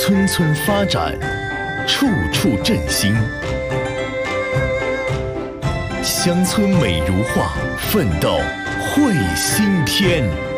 村村发展，处处振兴。乡村美如画，奋斗绘新天。